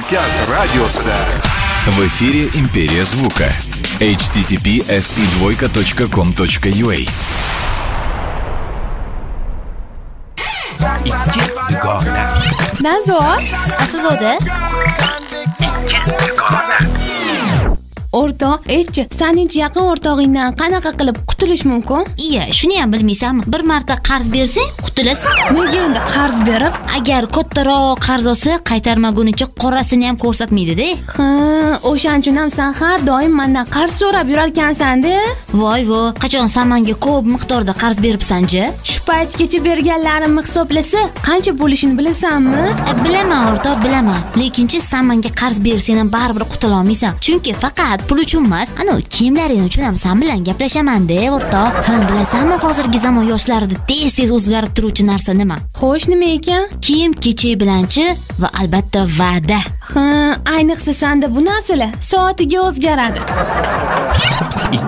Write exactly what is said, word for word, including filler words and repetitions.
Kavkaz radiosida. В эфире «Империя звука». эйч ти ти пи эс и двойка точка ком точка ю а. Nazor, Aslzoda. O'rtoq, aytchi, sening yaqin o'rtog'ingdan qanaqa qilib qutulish mumkin? Iya, shuni ham bilmaysanmi? Bir marta qarz bersang, qutulasan. Nega endi qarz berib, agar kattaroq qarz olsa, qaytarmagunicha qorasini ham ko'rsatmaydi-da. Ha, o'shaning uchun ham sen har doim mendan qarz so'rab yurar ekansan-da. Voy voy, qachon sen menga ko'p miqdorda qarz beribsan-chi? Shu paytgacha berganlarimni hisoblasa, qancha bo'lishini bilasanmi? E, bilaman, o'rtoq, bilaman. Lekinchi sen menga qarz bersang ham baribir qutula olmaysan. Chunki faqat pul uchun emas, ana kiyimlaring uchun ham sen bilan gaplashaman-da, o'rtoq. Ha, bilasanmi, hozirgi zamon yoshlarida tez-tez o'zgarib turuvchi narsa nima? Xo'sh, nima ekan? Kiyim-kechak bilanchi va albatta va'da. Ha, ayniqsa senda bu narsalar soatiga o'zgaradi.